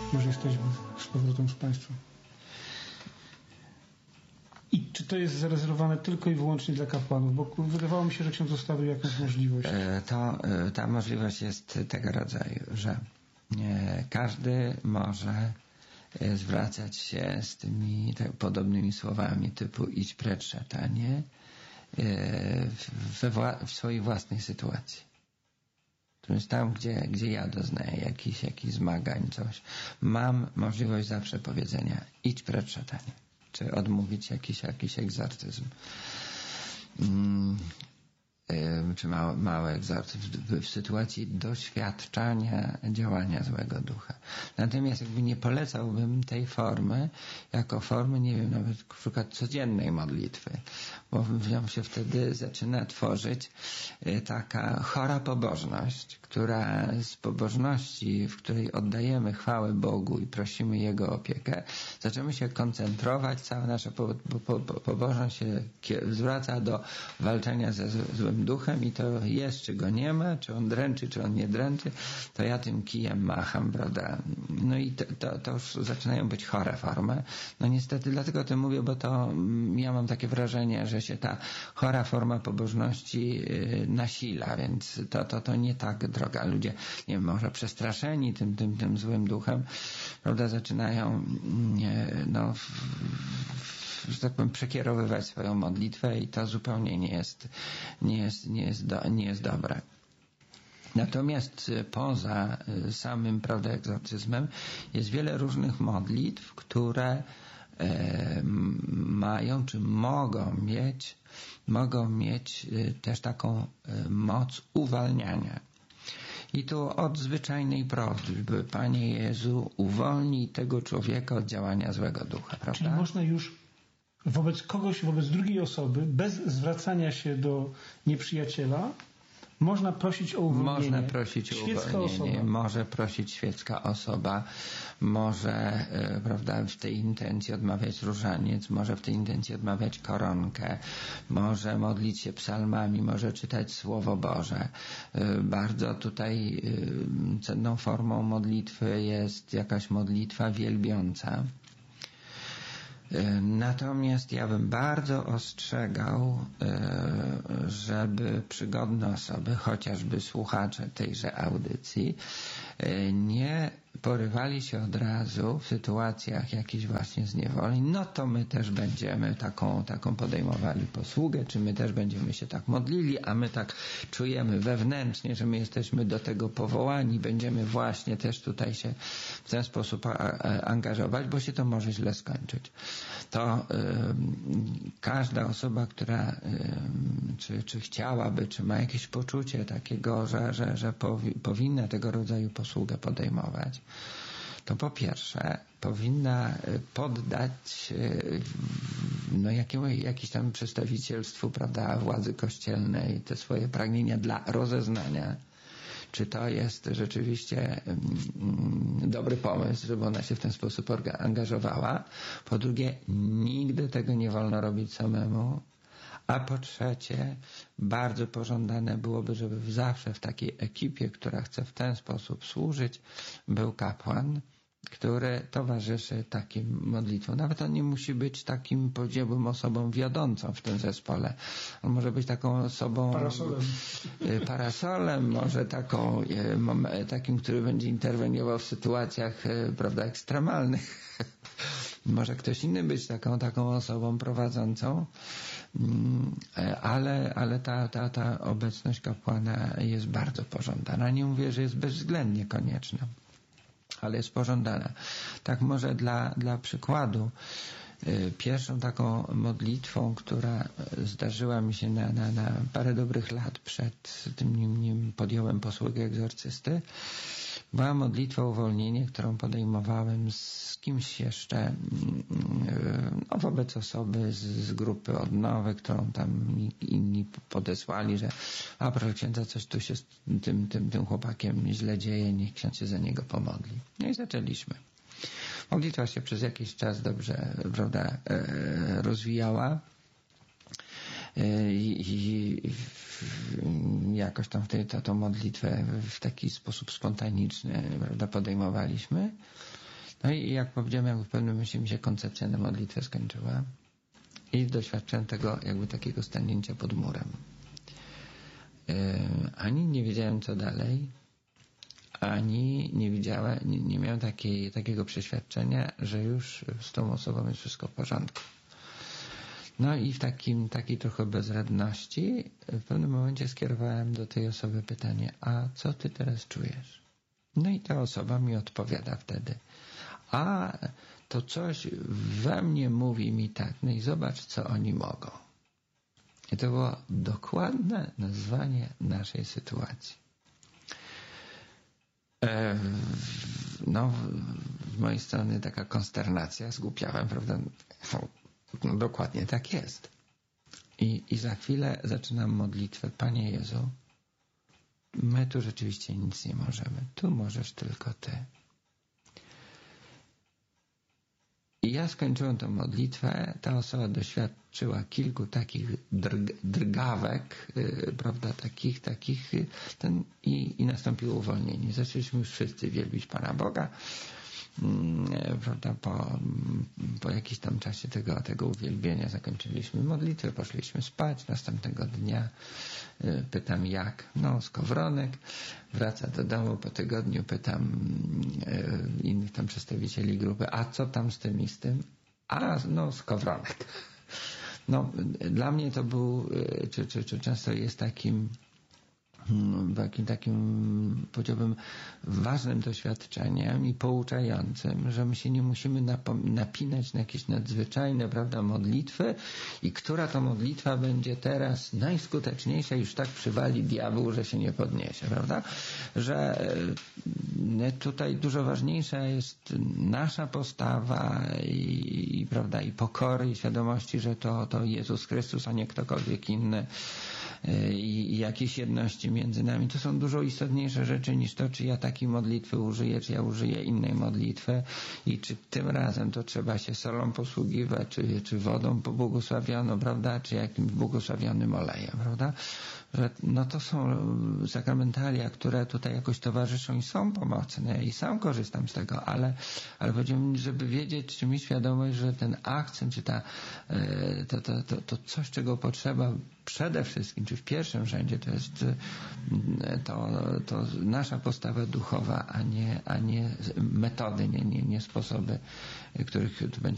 Już jesteśmy z powrotem z Państwem. I czy to jest zarezerwowane tylko i wyłącznie dla kapłanów? Bo wydawało mi się, że ksiądz zostawił jakąś możliwość. Ta możliwość jest tego rodzaju, że każdy może zwracać się z tymi podobnymi słowami typu idź precz szatanie w swojej własnej sytuacji. To jest tam, gdzie ja doznaję jakichś zmagań, coś. Mam możliwość zawsze powiedzenia idź precz szatanie. Czy odmówić jakiś egzorcyzm. Czy mały egzorcyzm w sytuacji doświadczania działania złego ducha. Natomiast nie polecałbym tej formy jako formy, nie wiem, nawet na przykład codziennej modlitwy, bo w nią się wtedy zaczyna tworzyć taka chora pobożność, która z pobożności, w której oddajemy chwałę Bogu i prosimy Jego opiekę, zaczynamy się koncentrować, cała nasza pobożność się zwraca do walczenia ze złym duchem i to jest, czy go nie ma, czy on dręczy, czy on nie dręczy, to ja tym kijem macham, prawda? No i to już zaczynają być chore formy. No niestety dlatego o tym mówię, bo to ja mam takie wrażenie, że się ta chora forma pobożności nasila, więc to nie tak droga. Ludzie, nie wiem, może przestraszeni tym złym duchem, prawda, zaczynają że tak powiem, przekierowywać swoją modlitwę i to zupełnie nie jest dobre. Natomiast poza samym, prawda, egzorcyzmem jest wiele różnych modlitw, które mają czy mogą mieć też taką moc uwalniania. I tu od zwyczajnej prośby, Panie Jezu, uwolnij tego człowieka od działania złego ducha, prawda? Czyli można już wobec kogoś, wobec drugiej osoby, bez zwracania się do nieprzyjaciela, można prosić o uwolnienie. Można prosić o uwolnienie, może prosić świecka osoba, może, prawda, w tej intencji odmawiać różaniec, może w tej intencji odmawiać koronkę, może modlić się psalmami, może czytać Słowo Boże. Bardzo tutaj cenną formą modlitwy jest jakaś modlitwa wielbiąca. Natomiast ja bym bardzo ostrzegał, żeby przygodne osoby, chociażby słuchacze tejże audycji, nie porywali się od razu w sytuacjach jakichś właśnie zniewoleń, no to my też będziemy taką podejmowali posługę, czy my też będziemy się tak modlili, a my tak czujemy wewnętrznie, że my jesteśmy do tego powołani, będziemy właśnie też tutaj się w ten sposób angażować, bo się to może źle skończyć. To każda osoba, która czy chciałaby, czy ma jakieś poczucie takiego, że powinna tego rodzaju posługę podejmować, to po pierwsze powinna poddać jakiś tam przedstawicielstwu, prawda, władzy kościelnej te swoje pragnienia dla rozeznania, czy to jest rzeczywiście dobry pomysł, żeby ona się w ten sposób angażowała. Po drugie, nigdy tego nie wolno robić samemu. A po trzecie, bardzo pożądane byłoby, żeby zawsze w takiej ekipie, która chce w ten sposób służyć, był kapłan, który towarzyszy takim modlitwom. Nawet on nie musi być takim, powiedziałbym, osobą wiodącą w tym zespole. On może być taką osobą parasolem, może takim, który będzie interweniował w sytuacjach, prawda, ekstremalnych. Może ktoś inny być taką osobą prowadzącą, ale ta obecność kapłana jest bardzo pożądana. Nie mówię, że jest bezwzględnie konieczna, ale jest pożądana. Tak może dla przykładu, pierwszą taką modlitwą, która zdarzyła mi się na parę dobrych lat przed tym, nim podjąłem posługę egzorcysty, była modlitwa o uwolnienie, którą podejmowałem z kimś jeszcze, wobec osoby z grupy odnowy, którą tam inni podesłali, że proszę księdza, coś tu się z tym chłopakiem źle dzieje, niech ksiądz się za niego pomodli. No i zaczęliśmy. Modlitwa się przez jakiś czas dobrze, prawda, rozwijała i jakoś tam tą modlitwę w taki sposób spontaniczny, prawda, podejmowaliśmy. No i jak powiedziałem, jakby w pewnym momencie mi się koncepcja na modlitwę skończyła i doświadczyłem tego jakby takiego stanięcia pod murem. Ani nie wiedziałem co dalej, ani nie miałem takiego przeświadczenia, że już z tą osobą jest wszystko w porządku. No i w takiej trochę bezradności w pewnym momencie skierowałem do tej osoby pytanie: a co ty teraz czujesz? No i ta osoba mi odpowiada wtedy: a to coś we mnie mówi mi tak, no i zobacz co oni mogą. I to było dokładne nazwanie naszej sytuacji. No, z mojej strony taka konsternacja, zgłupiałem, prawda? No, dokładnie tak jest. I za chwilę zaczynam modlitwę: Panie Jezu, my tu rzeczywiście nic nie możemy. Tu możesz tylko Ty. I ja skończyłem tę modlitwę, ta osoba doświadczyła kilku takich drgawek, prawda, i nastąpiło uwolnienie. Zaczęliśmy już wszyscy wielbić Pana Boga, prawda, po jakimś tam czasie tego uwielbienia zakończyliśmy modlitwę, poszliśmy spać. Następnego dnia pytam jak? No, skowronek. Wraca do domu po tygodniu, pytam innych tam przedstawicieli grupy: a co tam z tym i z tym? A, no, skowronek. No, dla mnie to był, czy często jest takim, powiedziałbym, ważnym doświadczeniem i pouczającym, że my się nie musimy napinać na jakieś nadzwyczajne, prawda, modlitwy i która to modlitwa będzie teraz najskuteczniejsza, już tak przywali diabeł, że się nie podniesie, prawda? Że tutaj dużo ważniejsza jest nasza postawa i prawda, i pokory, i świadomości, że to Jezus Chrystus, a nie ktokolwiek inny, i jakiejś jedności między nami. To są dużo istotniejsze rzeczy niż to, czy ja takiej modlitwy użyję, czy ja użyję innej modlitwy i czy tym razem to trzeba się solą posługiwać, czy wodą pobłogosławioną, prawda, czy jakimś błogosławionym olejem, prawda? Że no to są sakramentalia, które tutaj jakoś towarzyszą i są pomocne i sam korzystam z tego, ale powiedziałbym, żeby wiedzieć, czy mieć świadomość, że ten akcent, czy to coś, czego potrzeba przede wszystkim, czy w pierwszym rzędzie, to jest to nasza postawa duchowa, a nie metody, nie sposoby, których tu będzie